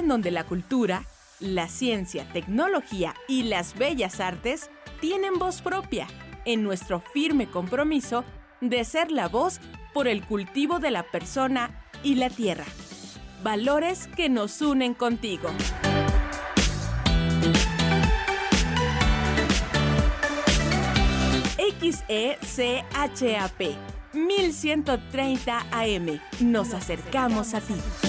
en donde la cultura, la ciencia, tecnología y las bellas artes tienen voz propia, en nuestro firme compromiso de ser la voz por el cultivo de la persona y la tierra. Valores que nos unen contigo. XECHAP 1130 AM. Nos acercamos a ti.